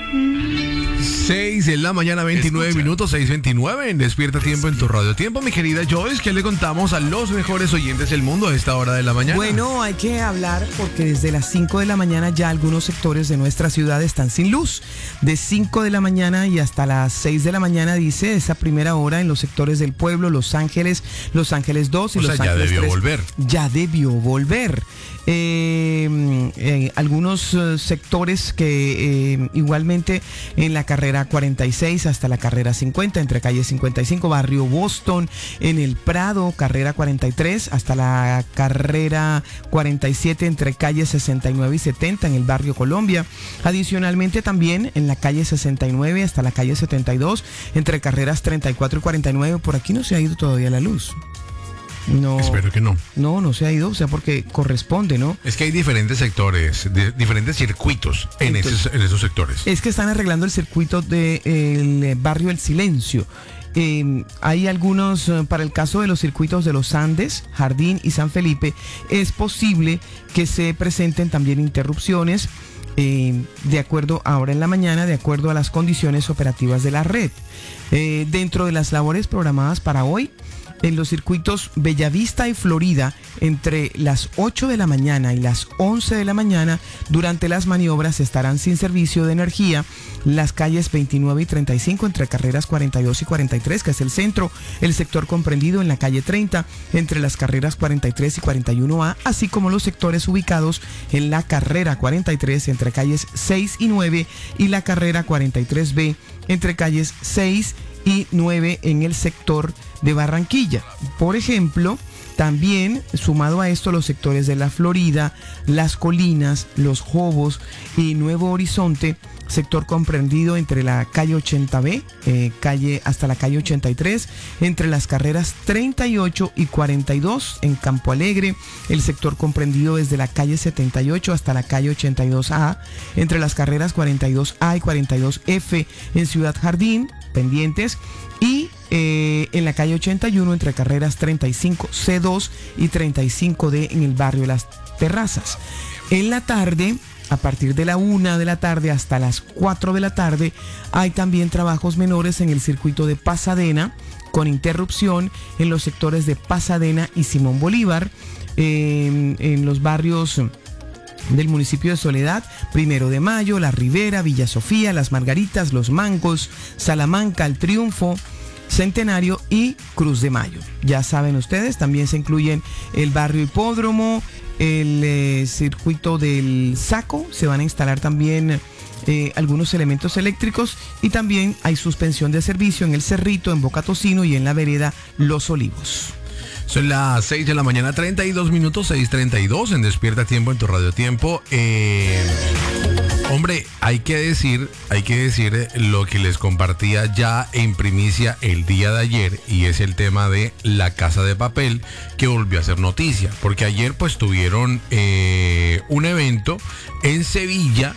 6 de la mañana, 29 minutos, 6:29 en Despierta Tiempo en tu Radio Tiempo. Mi querida Joyce, ¿qué le contamos a los mejores oyentes del mundo a esta hora de la mañana? Bueno, hay que hablar porque desde las 5 de la mañana ya algunos sectores de nuestra ciudad están sin luz. De 5 de la mañana y hasta las 6 de la mañana, dice, esa primera hora en los sectores del pueblo, Los Ángeles 2 y Los Ángeles 3. Ya debió volver. Ya debió volver. Algunos sectores que igualmente en la carrera 46 hasta la carrera 50, entre calle 55, barrio Boston, en el Prado, carrera 43 hasta la carrera 47, entre calle 69 y 70 en el barrio Colombia. Adicionalmente también en la calle 69 hasta la calle 72, entre carreras 34 y 49, por aquí no se ha ido todavía la luz. No, espero que no. No se ha ido, o sea, porque corresponde, ¿no? Es que hay diferentes sectores, diferentes circuitos en esos sectores. Es que están arreglando el circuito del barrio El Silencio. Hay algunos, para el caso de los circuitos de los Andes, Jardín y San Felipe, es posible que se presenten también interrupciones, de acuerdo ahora en la mañana, de acuerdo a las condiciones operativas de la red. Dentro de las labores programadas para hoy, en los circuitos Bellavista y Florida, entre las 8 de la mañana y las 11 de la mañana, durante las maniobras estarán sin servicio de energía las calles 29 y 35, entre carreras 42 y 43, que es el centro, el sector comprendido en la calle 30, entre las carreras 43 y 41A, así como los sectores ubicados en la carrera 43, entre calles 6 y 9, y la carrera 43B, entre calles 6 y 9 en el sector de Barranquilla. Por ejemplo, también sumado a esto los sectores de la Florida, Las Colinas, Los Jobos y Nuevo Horizonte, sector comprendido entre la calle 80B, calle hasta la calle 83, entre las carreras 38 y 42 en Campo Alegre, el sector comprendido desde la calle 78 hasta la calle 82A, entre las carreras 42A y 42F en Ciudad Jardín, pendientes, y en la calle 81 entre carreras 35C2 y 35D en el barrio Las Terrazas. En la tarde, a partir de la 1 de la tarde hasta las 4 de la tarde, hay también trabajos menores en el circuito de Pasadena, con interrupción en los sectores de Pasadena y Simón Bolívar, en los barrios del municipio de Soledad, 1 de Mayo, La Ribera, Villa Sofía, Las Margaritas, Los Mangos, Salamanca, El Triunfo, Centenario y Cruz de Mayo. Ya saben ustedes, también se incluyen el barrio Hipódromo, el circuito del Saco, se van a instalar también algunos elementos eléctricos, y también hay suspensión de servicio en el Cerrito, en Boca Tocino y en la vereda Los Olivos. Son las 6 de la mañana, 32 minutos, 6:32 en Despierta Tiempo en tu Radio Tiempo. Hombre, hay que decir lo que les compartía ya en primicia el día de ayer, y es el tema de La Casa de Papel, que volvió a ser noticia, porque ayer pues tuvieron un evento en Sevilla,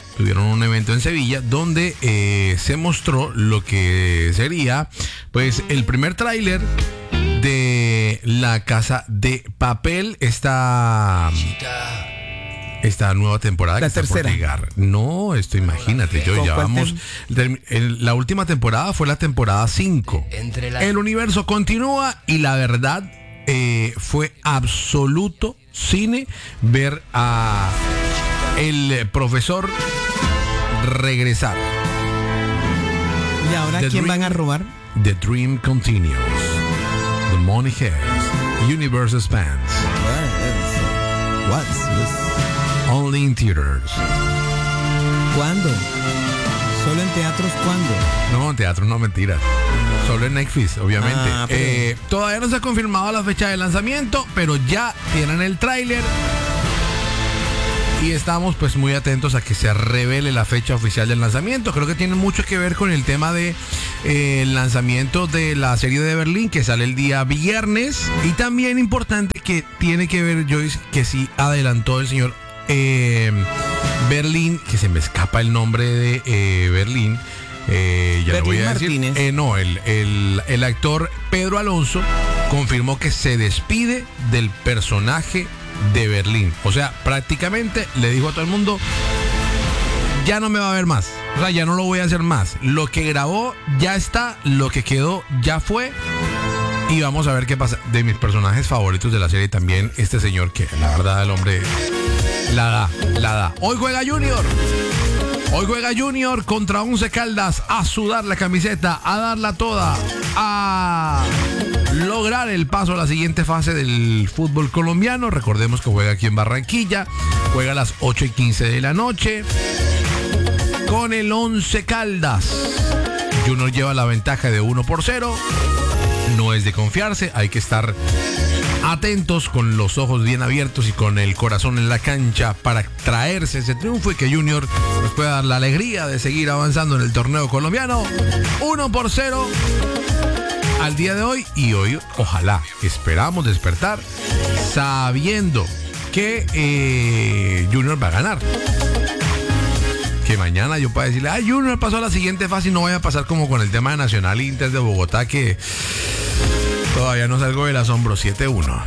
donde se mostró lo que sería pues el primer tráiler de La Casa de Papel, esta nueva temporada la que tercera. está por llegar. No, esto imagínate, ya vamos. La última temporada fue la temporada 5. El universo continúa y la verdad fue absoluto cine ver a el profesor regresar. ¿Y ahora quién van a robar? The Dream Continues. The Money Has. Universe Expands. What's this? Only in theaters. ¿Cuándo? ¿Solo en teatros cuándo? No, en teatros no, mentira. Solo en Netflix, obviamente. Pero... todavía no se ha confirmado la fecha de lanzamiento, pero ya tienen el tráiler. Y estamos pues muy atentos a que se revele la fecha oficial del lanzamiento. Creo que tiene mucho que ver con el tema de el lanzamiento de la serie de Berlín, que sale el día viernes. Y también importante que tiene que ver, Joyce, que sí adelantó el señor Berlín, que se me escapa el nombre de Berlín. Ya lo voy a decir. No, el actor Pedro Alonso confirmó que se despide del personaje de Berlín. O sea, prácticamente le dijo a todo el mundo: ya no me va a ver más. O sea, ya no lo voy a hacer más. Lo que grabó ya está, lo que quedó ya fue. Y vamos a ver qué pasa. De mis personajes favoritos de la serie también, este señor que la verdad el hombre la da. Hoy juega Junior contra Once Caldas, a sudar la camiseta, a darla toda, a lograr el paso a la siguiente fase del fútbol colombiano. Recordemos que juega aquí en Barranquilla, juega a las 8:15 de la noche con el Once Caldas. Junior lleva la ventaja de 1-0. No es de confiarse, hay que estar atentos, con los ojos bien abiertos y con el corazón en la cancha para traerse ese triunfo y que Junior nos pueda dar la alegría de seguir avanzando en el torneo colombiano. 1-0 al día de hoy, y hoy ojalá, esperamos despertar sabiendo que Junior va a ganar. Que mañana yo pueda decirle, Junior pasó a la siguiente fase, y no vaya a pasar como con el tema de Nacional e Inter de Bogotá, que todavía no salgo del asombro. 7-1.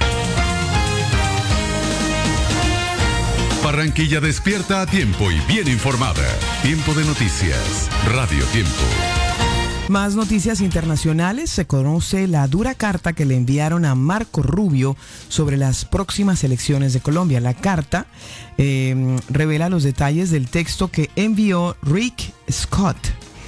Barranquilla despierta a tiempo y bien informada. Tiempo de noticias. Radio Tiempo. Más noticias internacionales. Se conoce la dura carta que le enviaron a Marco Rubio sobre las próximas elecciones de Colombia. La carta revela los detalles del texto que envió Rick Scott.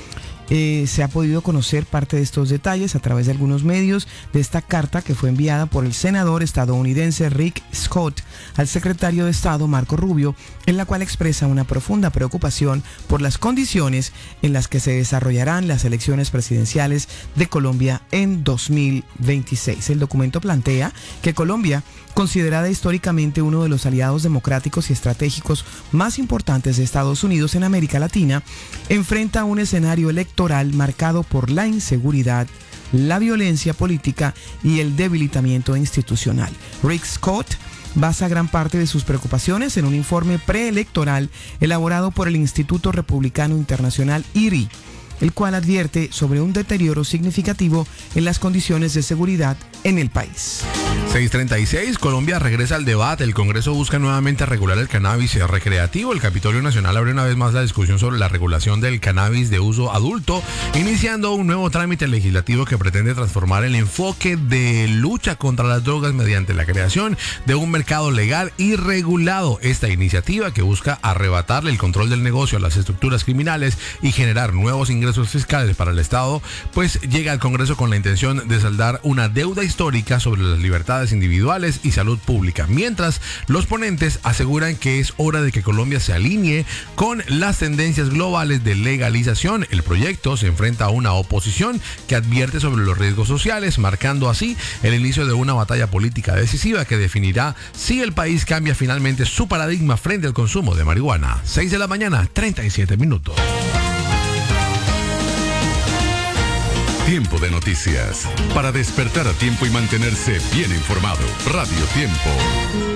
Se ha podido conocer parte de estos detalles a través de algunos medios de esta carta que fue enviada por el senador estadounidense Rick Scott al secretario de Estado Marco Rubio, en la cual expresa una profunda preocupación por las condiciones en las que se desarrollarán las elecciones presidenciales de Colombia en 2026. El documento plantea que Colombia, considerada históricamente uno de los aliados democráticos y estratégicos más importantes de Estados Unidos en América Latina, enfrenta un escenario electoral marcado por la inseguridad, la violencia política y el debilitamiento institucional. Rick Scott basa gran parte de sus preocupaciones en un informe preelectoral elaborado por el Instituto Republicano Internacional IRI, el cual advierte sobre un deterioro significativo en las condiciones de seguridad en el país. 6:36, Colombia regresa al debate. El Congreso busca nuevamente regular el cannabis recreativo. El Capitolio Nacional abre una vez más la discusión sobre la regulación del cannabis de uso adulto, iniciando un nuevo trámite legislativo que pretende transformar el enfoque de lucha contra las drogas mediante la creación de un mercado legal y regulado. Esta iniciativa, que busca arrebatarle el control del negocio a las estructuras criminales y generar nuevos ingresos fiscales para el Estado, pues llega al Congreso con la intención de saldar una deuda histórica sobre las libertades individuales y salud pública, mientras los ponentes aseguran que es hora de que Colombia se alinee con las tendencias globales de legalización. El proyecto se enfrenta a una oposición que advierte sobre los riesgos sociales, marcando así el inicio de una batalla política decisiva que definirá si el país cambia finalmente su paradigma frente al consumo de marihuana. 6 de la mañana, 37 minutos. Tiempo de noticias. Para despertar a tiempo y mantenerse bien informado. Radio Tiempo.